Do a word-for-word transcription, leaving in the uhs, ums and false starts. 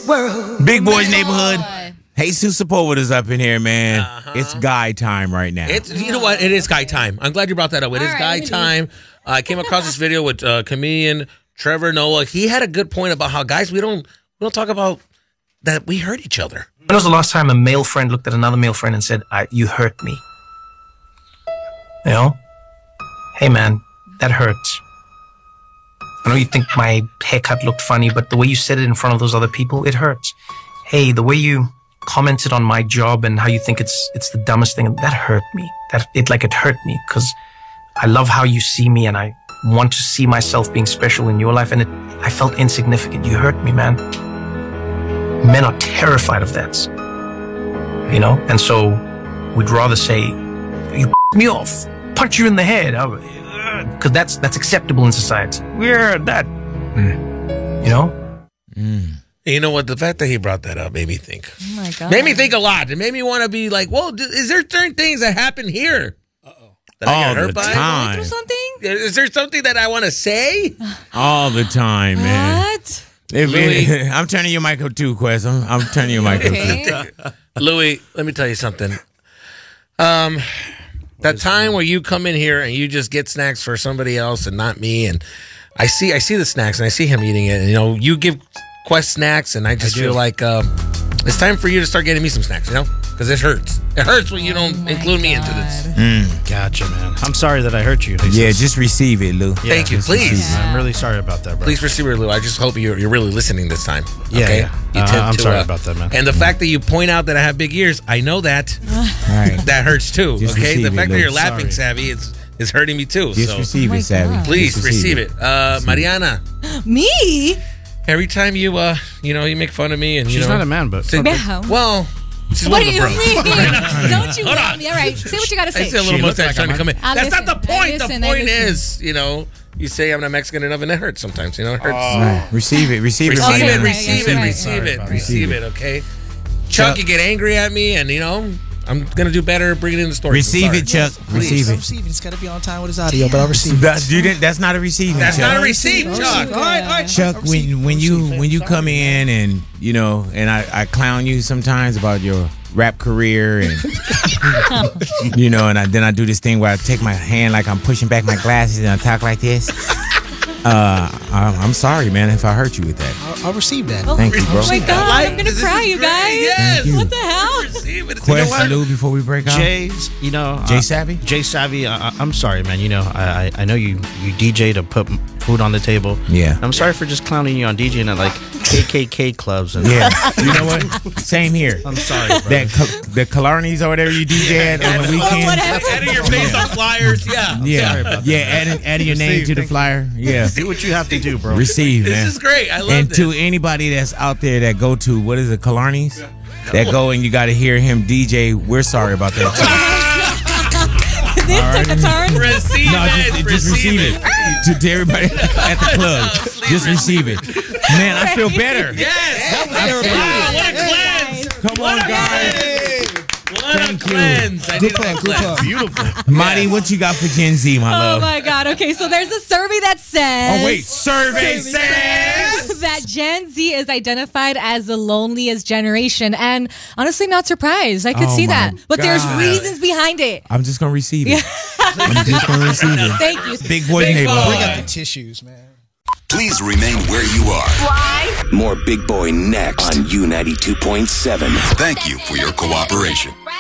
world. Big Boy's Neighborhood. Jesus Sepulveda is up in here, man. Uh-huh. It's guy time right now. It's you know what? It is guy time. I'm glad you brought that up. It All is right, guy time. Uh, I came across this video with uh, comedian Trevor Noah. He had a good point about how guys we don't we don't talk about that we hurt each other. When was the last time a male friend looked at another male friend and said, I, "You hurt me"? You know, hey man, that hurts. I know you think my haircut looked funny, but the way you said it in front of those other people, it hurts. Hey, the way you commented on my job and how you think it's it's the dumbest thing, that hurt me. That it like it hurt me because I love how you see me and I want to see myself being special in your life, and it I felt insignificant. You hurt me, man. Men are terrified of that, you know, and so we'd rather say, "You me off, punch you in the head," because that's that's acceptable in society. We're that, mm. you know. Mm. You know what? The fact that he brought that up made me think. Oh my God. Made me think a lot. It made me want to be like, well, is there certain things that happen here? Uh-oh. That I All got hurt the by? time. Going through something? Is there something that I want to say? All the time, man. What? If Louis. it, I'm turning your mic up too, Quest. I'm, I'm turning your mic up Okay. too. Louis, let me tell you something. Um, that time where you come in here and you just get snacks for somebody else and not me, and I see I see the snacks and I see him eating it, and you know, you give Quest snacks, and I just I feel like uh, it's time for you to start getting me some snacks, you know? Because it hurts. It hurts when you don't Oh include me into this. Mm. Gotcha, man. I'm sorry that I hurt you. Yeah, just receive it, Lou. Yeah, Thank you, just please. receive it. I'm really sorry about that, bro. Please receive it, Lou. I just hope you're, you're really listening this time. Yeah, okay? yeah. You Uh, tend I'm to, sorry uh, about that, man. And the fact that you point out that I have big ears, I know that. Right. That hurts too. Just Okay, the receive fact it, that Lou. you're laughing, Sorry. Savvy, it's it's hurting me too. Just so receive Oh my it, Savvy. God. please Just receive it. Uh, Mariana, Me? every time you uh you know you make fun of me and you She's know not a man, but say- Yeah. well, she's What one do of you the pros. mean? Don't you Hold want on. me? All right, say what you got to I say. see a little She looked mustache like trying a to come in. I That's not listen. the I point. listen. The I point listen. is, you know, you say I'm not Mexican enough, and it hurts sometimes. You know, it hurts. Right. Receive it. Receive it. Receive Okay, it, okay, receive yeah, it, right. receive Sorry it, about receive that. it, okay? Chuck, you get angry at me, and, you know, I'm going to do better bringing in the story. Receive I'm it, sorry. Chuck. Please. Receive I'll it. receive it. It's got to be on time with his audio, but I'll receive it. That's, you didn't, that's not a receiving. That's Chuck. not a receipt, I'll Chuck. receive it. All right, all right. Chuck, I'll receive when it. when I'll you receive it. when you come in and you know, and I, I clown you sometimes about your rap career and you know, and I, then I do this thing where I take my hand like I'm pushing back my glasses and I talk like this. Uh, I, I'm sorry, man, if I hurt you with that. I'll, I'll receive that. Oh, Thank you, bro. Oh my God, Like, I'm gonna this cry, is you great. guys. Yes. you. What the hell? Receive it. Question, Lou, before we break out. Jay's, you know, Jay uh, Savvy? Jay Savvy. I, I- I'm sorry, man. You know, I I I know you you D J to put m- food on the table. Yeah. I'm sorry for just clowning you on DJing at like K K K clubs and. Yeah, you know what? Same here. I'm sorry, bro. That Cal- the Killarneys or whatever you D J at on the weekend. whatever. Adding your face on flyers, yeah. Yeah, yeah, adding, adding your name to the flyer. Yeah, Do what you have to do, bro. receive, This man. is great. I love And this. to anybody that's out there that go to what is it, Killarneys? That go and you got to hear him D J. We're sorry about that. This took a turn. Receive No, it. just, just receive it to, to everybody at the club. Just receive it. Man, I feel better. Yes. Wow, what a cleanse. Come on, guys. What Thank a you. cleanse. I Good needed that pump, good cleanse. pump. Beautiful. Marty, what you got for Gen Z, my Oh love? my God. Okay, so there's a survey that says. Oh, wait. Survey says. that Gen Z is identified as the loneliest generation, and honestly, not surprised. I could Oh see my that, but there's God. reasons behind it. I'm just going to receive it. I'm just going to receive it. Thank you. Big boy Big neighborhood. boy. Bring out the tissues, man. Please remain where you are. Why? More Big Boy next on U ninety-two point seven. Thank you for your cooperation.